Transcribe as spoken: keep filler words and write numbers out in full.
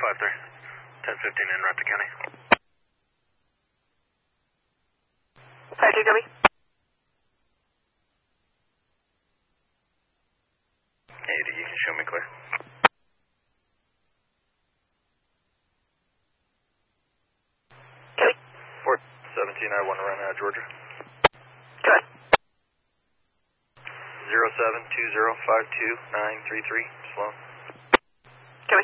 five three. ten fifteen in Raptor County. five three copy. eighty, you can show me clear. Copy. four seventeen, I want to run out of Georgia. Go ahead. zero seven two zero five two nine three three, slow.